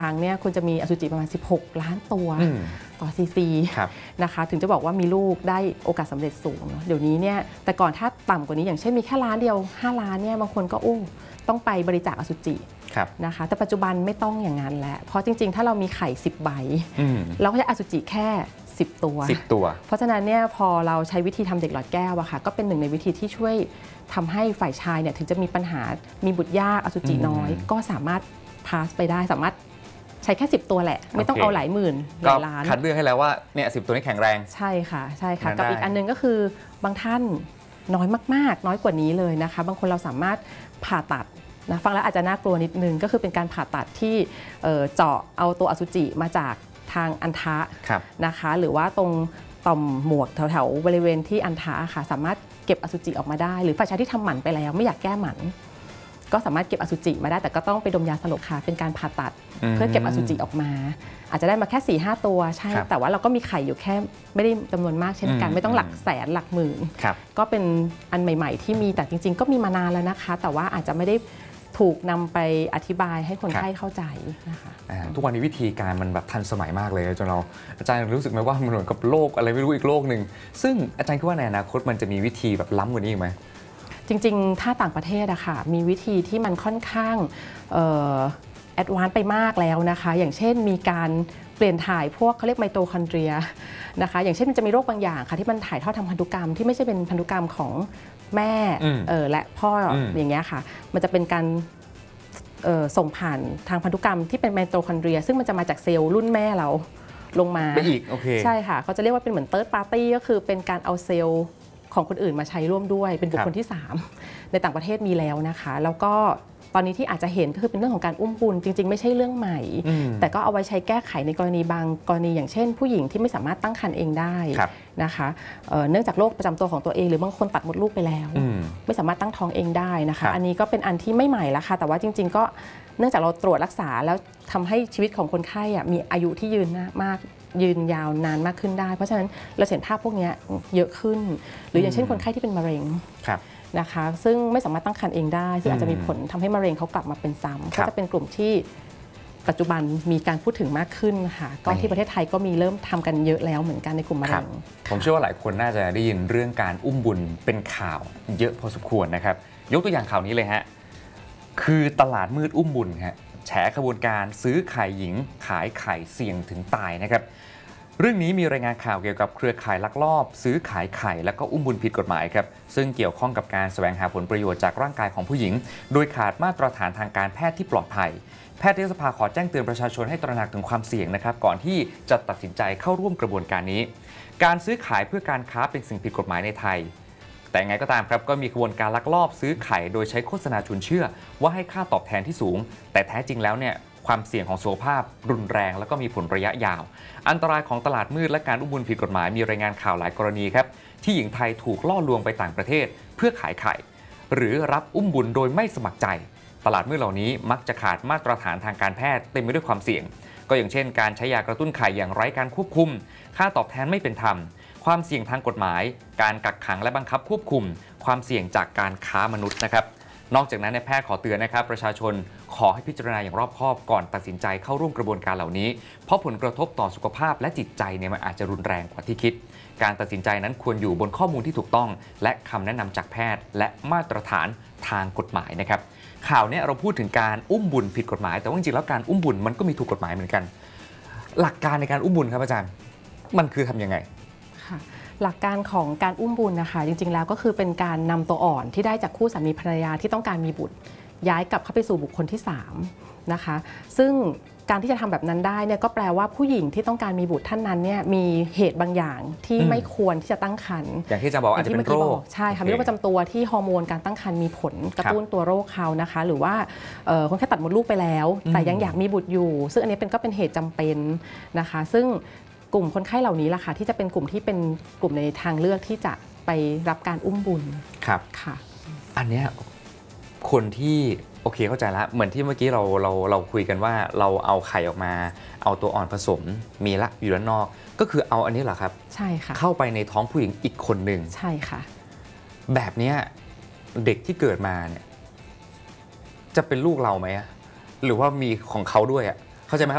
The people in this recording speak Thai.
ครั้งเนี่ยคุณจะมีอสุจิประมาณ16 ล้านตัวต่อซีซีนะคะถึงจะบอกว่ามีลูกได้โอกาสสำเร็จสูงเดี๋ยวนี้เนี่ยแต่ก่อนถ้าต่ำกว่านี้อย่างเช่นมีแค่ล้านเดียว5 ล้านเนี่ยบางคนก็ต้องไปบริจาคอสุจินะคะแต่ปัจจุบันไม่ต้องอย่างนั้นแล้วเพราะจริงๆถ้าเรามีไข่10 ใบเราก็จะอสุจิแค่10 ตัวเพราะฉะนั้นเนี่ยพอเราใช้วิธีทำเด็กหลอดแก้วอะค่ะก็เป็นหนึ่งในวิธีที่ช่วยทำให้ฝ่ายชายเนี่ยถึงจะมีปัญหามีบุตรยากอสุจิน้อยก็สามารถพาสไปได้สามารถใช้แค่10 ตัวแหละไม่ต้องเอาหลายหมื่นหลายล้านคัดเลือกให้แล้วว่าเนี่ย10 ตัวนี้แข็งแรงใช่ค่ะกับอีกอันนึงก็คือบางท่านน้อยมากๆน้อยกว่านี้เลยนะคะบางคนเราสามารถผ่าตัดนะฟังแล้วอาจจะน่ากลัวนิดนึงก็คือเป็นการผ่าตัดที่เจาะเอาตัวอสุจิมาจากทางอัณฑะนะคะหรือว่าตรงต่อมหมวกแถวๆบริเวณที่อัณฑะค่ะสามารถเก็บอสุจิออกมาได้หรือฝ่ายชายที่ทำหมันไปแล้วไม่อยากแก้หมันก็สามารถเก็บอสุจิมาได้แต่ก็ต้องไปดมยาสลบค่ะเป็นการผ่าตัดเพื่อเก็บอสุจิออกมาอาจจะได้มาแค่ 4-5 ตัวใช่แต่ว่าเราก็มีไข่อยู่แค่ไม่ได้จำนวนมากเช่นกันไม่ต้องหลักแสนหลักหมื่นก็เป็นอันใหม่ๆที่มีแต่จริงๆก็มีมานานแล้วนะคะแต่ว่าอาจจะไม่ได้ถูกนำไปอธิบายให้คนไข้เข้าใจนะคะทุกวันนี้วิธีการมันแบบทันสมัยมากเลยจนเราอาจารย์รู้สึกไหมว่ามันเหมือนกับโลกอะไรไม่รู้อีกโลกหนึ่งซึ่งอาจารย์คิดว่าในอนาคตมันจะมีวิธีแบบล้ำกว่านี้อีกไหมจริงๆถ้าต่างประเทศอะค่ะมีวิธีที่มันค่อนข้างแอดวานซ์ไปมากแล้วนะคะอย่างเช่นมีการเปลี่ยนถ่ายพวกเขาเรียกไมโตคอนเดรียนะคะอย่างเช่นมันจะมีโรคบางอย่างค่ะที่มันถ่ายทอดทางพันธุกรรมที่ไม่ใช่เป็นพันธุกรรมของแม่และพ่ออย่างเงี้ยค่ะมันจะเป็นการส่งผ่านทางพันธุกรรมที่เป็นไมโตคอนเดรียซึ่งมันจะมาจากเซลล์รุ่นแม่เราลงมาไปอีกโอเคใช่ค่ะเขาจะเรียกว่าเป็นเหมือนเติร์ดปาร์ตี้ก็คือเป็นการเอาเซลล์ของคนอื่นมาใช้ร่วมด้วยเป็นบุคคลที่3ในต่างประเทศมีแล้วนะคะแล้วก็ตอนนี้ที่อาจจะเห็นก็คือเป็นเรื่องของการอุ้มบุญจริงๆไม่ใช่เรื่องใหม่แต่ก็เอาไว้ใช้แก้ไขในกรณีบางกรณีอย่างเช่นผู้หญิงที่ไม่สามารถตั้งครรภ์เองได้นะคะเนื่องจากโรคประจำตัวของตัวเองหรือบางคนตัดมดลูกไปแล้วไม่สามารถตั้งท้องเองได้นะคะอันนี้ก็เป็นอันที่ไม่ใหม่แล้วค่ะแต่ว่าจริงๆก็เนื่องจากเราตรวจรักษาแล้วทำให้ชีวิตของคนไข้มีอายุที่ยืนยาวนานมากขึ้นได้เพราะฉะนั้นเราเห็นภาพพวกนี้เยอะขึ้นหรืออย่างเช่นคนไข้ที่เป็นมะเร็งนะคะซึ่งไม่สามารถตั้งครรภ์เองได้ซึ่งอาจจะมีผลทำให้มะเร็งเขากลับมาเป็นซ้ำก็จะเป็นกลุ่มที่ปัจจุบันมีการพูดถึงมากขึ้นค่ะก็ที่ประเทศไทยก็มีเริ่มทำกันเยอะแล้วเหมือนกันในกลุ่มมะเร็งผมเชื่อว่าหลายคนน่าจะได้ยินเรื่องการอุ้มบุญเป็นข่าวเยอะพอสมควรนะครับยกตัวอย่างข่าวนี้เลยฮะคือตลาดมืดอุ้มบุญฮะแฉขบวนการซื้อไข่หญิงขายไข่เสี่ยงถึงตายนะครับเรื่องนี้มีรายงานข่าวเกี่ยวกับเครือข่ายลักลอบซื้อขายไข่และก็อุ้มบุญผิดกฎหมายครับซึ่งเกี่ยวข้องกับการแสวงหาผลประโยชน์จากร่างกายของผู้หญิงโดยขาดมาตรฐานทางการแพทย์ที่ปลอดภัยแพทยสภาขอแจ้งเตือนประชาชนให้ตระหนักถึงความเสี่ยงนะครับก่อนที่จะตัดสินใจเข้าร่วมกระบวนการนี้การซื้อขายเพื่อการค้าเป็นสิ่งผิดกฎหมายในไทยแต่ไงก็ตามครับก็มีกระบวนการลักลอบซื้อไข่โดยใช้โฆษณาชวนเชื่อว่าให้ค่าตอบแทนที่สูงแต่แท้จริงแล้วเนี่ยความเสี่ยงของสุขภาพรุนแรงแล้วก็มีผลระยะยาวอันตรายของตลาดมืดและการอุ้มบุญผิดกฎหมายมีรายงานข่าวหลายกรณีครับที่หญิงไทยถูกล่อลวงไปต่างประเทศเพื่อขายไข่หรือรับอุ้มบุญโดยไม่สมัครใจตลาดมืดเหล่านี้มักจะขาดมาตรฐานทางการแพทย์เต็มไปด้วยความเสี่ยงก็อย่างเช่นการใช้ยากระตุ้นไข่อย่างไร้การควบคุมค่าตอบแทนไม่เป็นธรรมความเสี่ยงทางกฎหมายการกักขังและบังคับควบคุมความเสี่ยงจากการค้ามนุษย์นะครับนอกจากนั้นแพทย์ขอเตือนนะครับประชาชนขอให้พิจารณาอย่างรอบคอบก่อนตัดสินใจเข้าร่วมกระบวนการเหล่านี้เพราะผลกระทบต่อสุขภาพและจิตใจเนี่ยมันอาจจะรุนแรงกว่าที่คิดการตัดสินใจนั้นควรอยู่บนข้อมูลที่ถูกต้องและคำแนะนำจากแพทย์และมาตรฐานทางกฎหมายนะครับข่าวนี้เราพูดถึงการอุ้มบุญผิดกฎหมายแต่ว่าจริงๆแล้วการอุ้มบุญมันก็มีถูกกฎหมายเหมือนกันหลักการในการอุ้มบุญครับอาจารย์มันคือทำยังไงหลักการของการอุ้มบุญนะคะจริงๆแล้วก็คือเป็นการนำตัวอ่อนที่ได้จากคู่สามีภรรยาที่ต้องการมีบุตรย้ายกลับเข้าไปสู่บุคคลที่3นะคะซึ่งการที่จะทำแบบนั้นได้เนี่ยก็แปลว่าผู้หญิงที่ต้องการมีบุตรท่านนั้นเนี่ยมีเหตุบางอย่างที่ไม่ควรที่จะตั้งครรภ์อย่างที่จะบอกอาจจะเป็นโรคใช่ค่ะมีโรคประจำตัวที่ฮอร์โมนการตั้งครรภ์มีผลกระตุ้นตัวโรคเขานะคะหรือว่าคนแค่ตัดมดลูกไปแล้วแต่ยังอยากมีบุตรอยู่ซึ่งอันนี้ก็เป็นเหตุจำเป็นนะคะซึ่งกลุ่มคนไข้เหล่านี้ล่ะค่ะที่จะเป็นกลุ่มที่เป็นกลุ่มในทางเลือกที่จะไปรับการอุ้มบุญครับค่ะอันเนี้ยคนที่โอเคเข้าใจแล้วเหมือนที่เมื่อกี้เราคุยกันว่าเราเอาไข่ออกมาเอาตัวอ่อนผสมมีละอยู่ด้านนอกก็คือเอาอันนี้เหรอครับใช่ค่ะเข้าไปในท้องผู้หญิงอีกคนหนึ่งใช่ค่ะแบบนี้เด็กที่เกิดมาเนี่ยจะเป็นลูกเราไหมหรือว่ามีของเขาด้วยเข้าใจไหมครับ